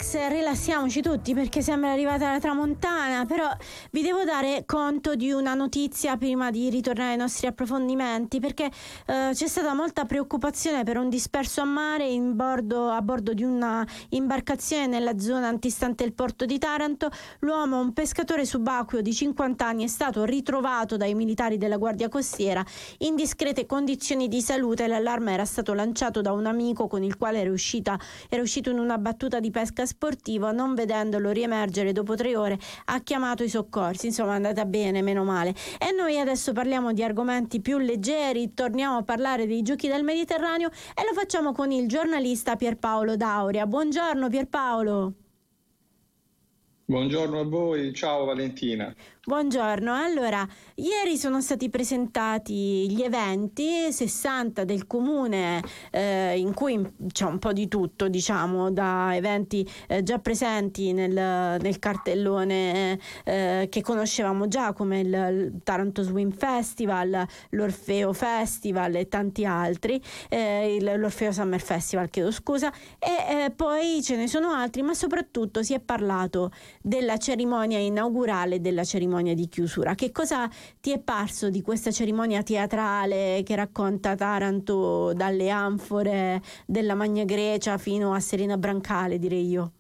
rilassiamoci tutti perché sembra arrivata la tramontana, però vi devo dare conto di una notizia prima di ritornare ai nostri approfondimenti, perché c'è stata molta preoccupazione per un disperso a mare a bordo di una imbarcazione nella zona antistante il porto di Taranto. L'uomo, un pescatore subacqueo di 50 anni, è stato ritrovato dai militari della Guardia Costiera in discrete condizioni di salute. L'allarme era stato lanciato da un amico con il quale era uscito in una battuta di pesca sportiva. Non vedendolo riemergere dopo 3 ore, ha chiamato i soccorsi. Insomma, è andata bene, meno male. E noi adesso parliamo di argomenti più leggeri, torniamo a parlare dei giochi del Mediterraneo e lo facciamo con il giornalista Pierpaolo D'Auria. Buongiorno Pierpaolo. Buongiorno a voi, ciao Valentina. Buongiorno, allora, ieri sono stati presentati gli eventi 60 del comune, in cui c'è un po' di tutto, diciamo, da eventi già presenti nel cartellone che conoscevamo già, come il Taranto Swim Festival, l'Orfeo Festival e tanti altri, l'Orfeo Summer Festival, chiedo scusa, e poi ce ne sono altri, ma soprattutto si è parlato della cerimonia inaugurale, della cerimonia di chiusura. Che cosa ti è parso di questa cerimonia teatrale che racconta Taranto dalle anfore della Magna Grecia fino a Serena Brancale, direi io?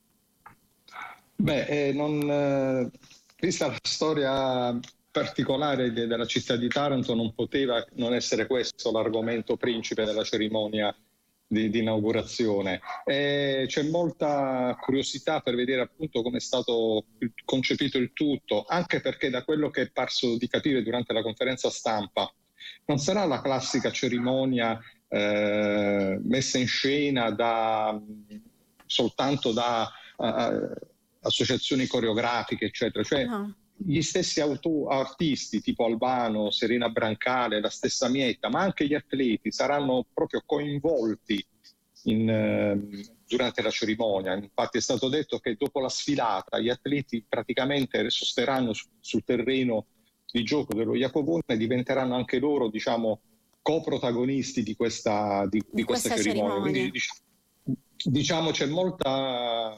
Vista la storia particolare della città di Taranto, non poteva non essere questo l'argomento principe della cerimonia di inaugurazione. C'è molta curiosità per vedere appunto come è stato concepito il tutto, anche perché da quello che è parso di capire durante la conferenza stampa non sarà la classica cerimonia messa in scena soltanto da associazioni coreografiche, eccetera. Cioè, No. gli stessi artisti tipo Albano, Serena Brancale, la stessa Mietta, ma anche gli atleti saranno proprio coinvolti durante la cerimonia. Infatti è stato detto che dopo la sfilata gli atleti praticamente sosterranno sul terreno di gioco dello Jacobone e diventeranno anche loro, diciamo, coprotagonisti di questa cerimonia. Quindi, diciamo, c'è molta